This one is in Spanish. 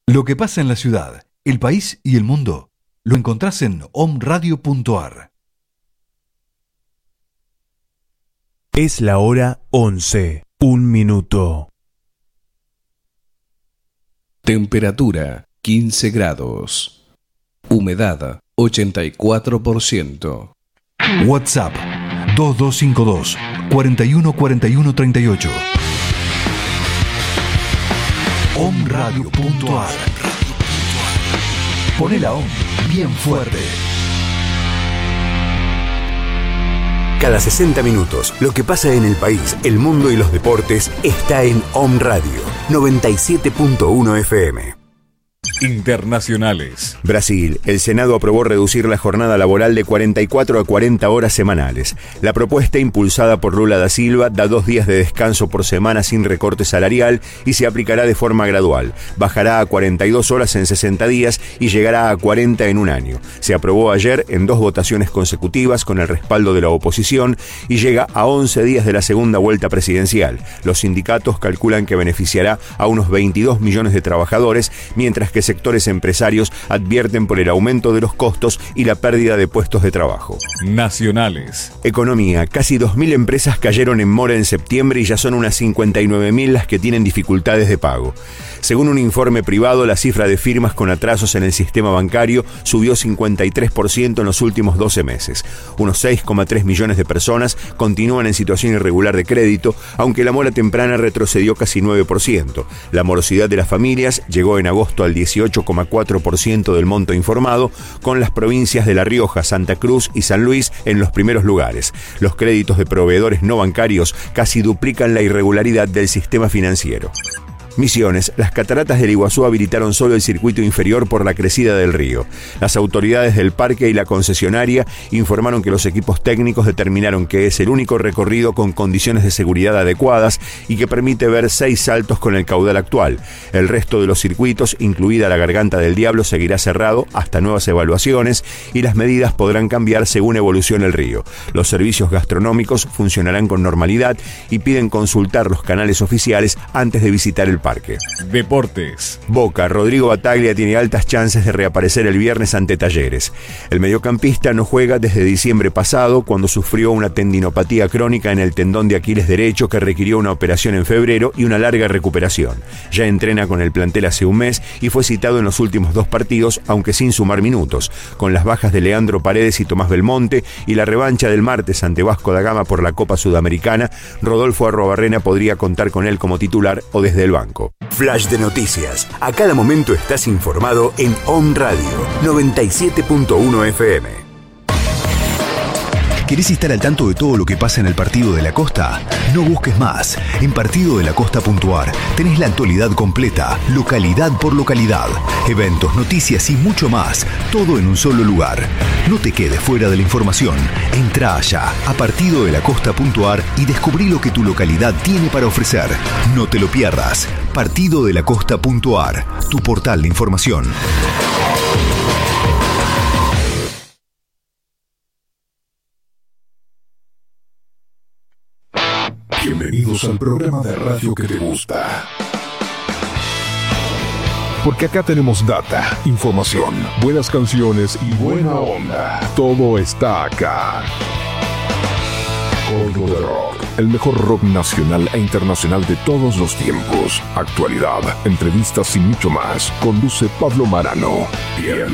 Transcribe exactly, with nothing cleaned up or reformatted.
Lo que pasa en la ciudad, el país y el mundo lo encontrás en omradio punto ar. Es la hora once, un minuto. Temperatura quince grados. Humedad ochenta y cuatro por ciento. WhatsApp dos dos cinco dos, cuatro uno cuatro uno tres ocho. omradio punto ar. Poné la OM bien fuerte. Cada sesenta minutos, lo que pasa en el país, el mundo y los deportes está en Om Radio noventa y siete punto uno F M. Internacionales. Brasil. El Senado aprobó reducir la jornada laboral de cuarenta y cuatro a cuarenta horas semanales. La propuesta, impulsada por Lula da Silva, da dos días de descanso por semana sin recorte salarial y se aplicará de forma gradual. Bajará a cuarenta y dos horas en sesenta días y llegará a cuarenta en un año. Se aprobó ayer en dos votaciones consecutivas con el respaldo de la oposición y llega a once días de la segunda vuelta presidencial. Los sindicatos calculan que beneficiará a unos veintidós millones de trabajadores, mientras que sectores empresarios advierten por el aumento de los costos y la pérdida de puestos de trabajo. Nacionales. Economía. Casi dos mil empresas cayeron en mora en septiembre y ya son unas cincuenta y nueve mil las que tienen dificultades de pago. Según un informe privado, la cifra de firmas con atrasos en el sistema bancario subió cincuenta y tres por ciento en los últimos doce meses. Unos seis coma tres millones de personas continúan en situación irregular de crédito, aunque la mora temprana retrocedió casi nueve por ciento. La morosidad de las familias llegó en agosto al dieciocho coma cuatro por ciento del monto informado, con las provincias de La Rioja, Santa Cruz y San Luis en los primeros lugares. Los créditos de proveedores no bancarios casi duplican la irregularidad del sistema financiero. Misiones. Las cataratas del Iguazú habilitaron solo el circuito inferior por la crecida del río. Las autoridades del parque y la concesionaria informaron que los equipos técnicos determinaron que es el único recorrido con condiciones de seguridad adecuadas y que permite ver seis saltos con el caudal actual. El resto de los circuitos, incluida la Garganta del Diablo, seguirá cerrado hasta nuevas evaluaciones y las medidas podrán cambiar según evolucione el río. Los servicios gastronómicos funcionarán con normalidad y piden consultar los canales oficiales antes de visitar el parque. Deportes. Boca. Rodrigo Bataglia tiene altas chances de reaparecer el viernes ante Talleres. El mediocampista no juega desde diciembre pasado, cuando sufrió una tendinopatía crónica en el tendón de Aquiles derecho que requirió una operación en febrero y una larga recuperación. Ya entrena con el plantel hace un mes y fue citado en los últimos dos partidos, aunque sin sumar minutos. Con las bajas de Leandro Paredes y Tomás Belmonte y la revancha del martes ante Vasco da Gama por la Copa Sudamericana, Rodolfo Arruabarrena podría contar con él como titular o desde el banco. Flash de noticias. A cada momento estás informado en Om Radio noventa y siete punto uno F M. ¿Querés estar al tanto de todo lo que pasa en el Partido de la Costa? No busques más. En partido de la costa punto ar tenés la actualidad completa, localidad por localidad, eventos, noticias y mucho más, todo en un solo lugar. No te quedes fuera de la información. Entrá allá a partido de la costa punto ar y descubrí lo que tu localidad tiene para ofrecer. No te lo pierdas. partido de la costa punto ar, tu portal de información. Bienvenidos al programa de radio que te gusta. Porque acá tenemos data, información, buenas canciones y buena onda. Todo está acá. Gordo de Rock, el mejor rock nacional e internacional de todos los tiempos. Actualidad, entrevistas y mucho más. Conduce Pablo Marano. Bien.